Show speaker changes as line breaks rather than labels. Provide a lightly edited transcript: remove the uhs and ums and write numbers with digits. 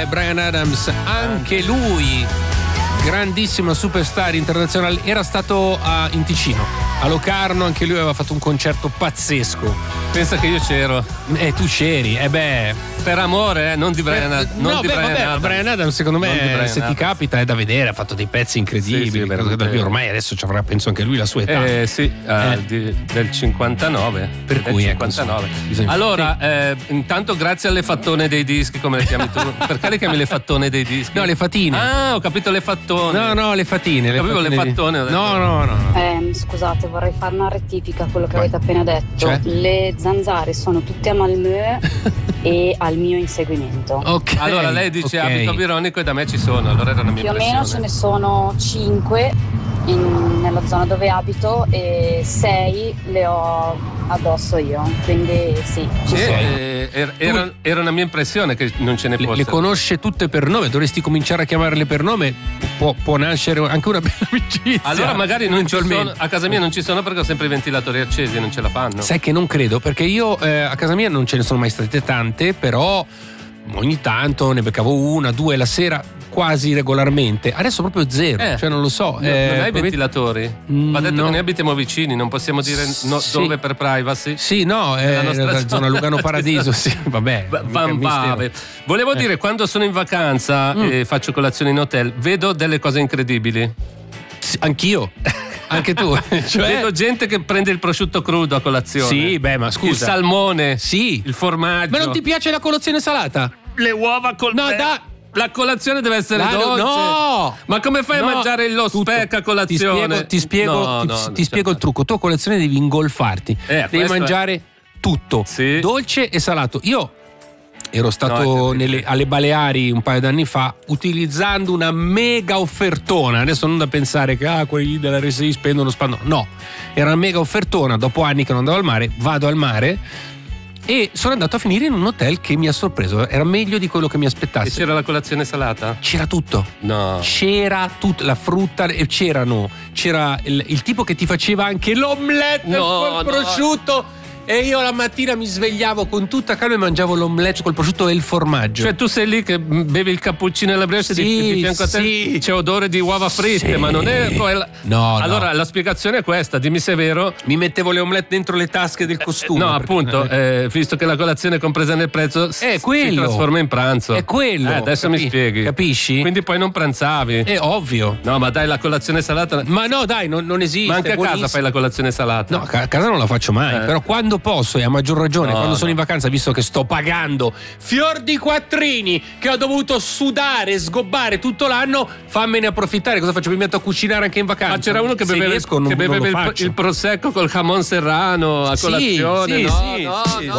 Bryan Adams, anche lui grandissima superstar internazionale, era stato in Ticino, a Locarno, anche lui aveva fatto un concerto pazzesco.
Pensa che io c'ero.
Tu c'eri,
per amore, non di Bryan Adams.
Bryan Adams secondo me, se ti capita, è da vedere, ha fatto dei pezzi incredibili, sì, ormai adesso ci avrà, penso anche lui, la sua età.
Del 59.
Per cui
59. Allora, intanto grazie alle fattone dei dischi, come le chiami tu? Perché le chiami le fattone dei dischi?
No, le fatine.
Ah, ho capito, le fattone.
No, le fatine.
Capivo le fattone.
No.
Scusate, vorrei fare una rettifica a quello che avete appena detto.
Cioè?
Le zanzare sono tutte a Malmö e al mio inseguimento.
Ok.
Allora lei dice abito bironico e da me ci sono, allora era una mia
più o
impressione.
meno ce ne sono 5 nella zona dove abito e 6 le ho addosso io, quindi sì, ci sono.
Era una mia impressione che non ce ne fosse.
Le conosce tutte per nome, dovresti cominciare a chiamarle per nome, può nascere anche una bella amicizia.
Allora magari non ci sono, a casa mia non ci sono perché ho sempre i ventilatori accesi e non ce la fanno.
Sai che non credo, perché io a casa mia non ce ne sono mai state tante, però ogni tanto ne beccavo 1, 2 la sera, quasi regolarmente. Adesso proprio zero, cioè non lo so.
Non hai ventilatori? Va detto che ne abitiamo vicini, non possiamo dire
sì.
Dove per privacy.
Sì, no, è la zona Lugano Paradiso, sì, vabbè.
Volevo dire, quando sono in vacanza e faccio colazione in hotel, vedo delle cose incredibili.
Sì, anch'io. Anche tu. Cioè?
Vedo gente che prende il prosciutto crudo a colazione.
Sì, ma scusa.
Il salmone.
Sì.
Il formaggio.
Ma non ti piace la colazione salata?
Le uova col La colazione deve essere dolce.
No!
Ma come fai a mangiare lo speck a colazione?
Ti spiego il trucco. Tu a colazione devi ingolfarti. Devi mangiare tutto.
Sì.
Dolce e salato. Io ero stato alle Baleari un paio d'anni fa utilizzando una mega offertona. Adesso non da pensare che quelli della RSI spendono. No, era una mega offertona. Dopo anni che non andavo al mare, vado al mare e sono andato a finire in un hotel che mi ha sorpreso. Era meglio di quello che mi aspettassi.
E c'era la colazione salata?
C'era tutto.
No.
C'era tutto, la frutta, c'era il tipo che ti faceva anche l'omelette col prosciutto. E io la mattina mi svegliavo con tutta calma e mangiavo l'omelette col prosciutto e il formaggio.
Cioè tu sei lì che bevi il cappuccino e la brioche e di fianco a te c'è odore di uova fritte, ma non è quella.
No.
Allora la spiegazione è questa, dimmi se è vero.
Mi mettevo le omelette dentro le tasche del costume.
No, appunto, visto che la colazione è compresa nel prezzo, si trasforma in pranzo.
È quello.
Adesso mi spieghi.
Capisci?
Quindi poi non pranzavi.
È ovvio.
No, ma dai, la colazione salata.
Ma no, dai, non esiste.
Ma anche a casa fai la colazione salata.
No, a casa non la faccio mai. Però quando posso, e a maggior ragione quando sono in vacanza, visto che sto pagando fior di quattrini che ho dovuto sudare e sgobbare tutto l'anno, fammene approfittare. Cosa faccio? Mi metto a cucinare anche in vacanza.
Ma c'era uno che beveva il prosecco col jamon serrano a colazione.
Sì.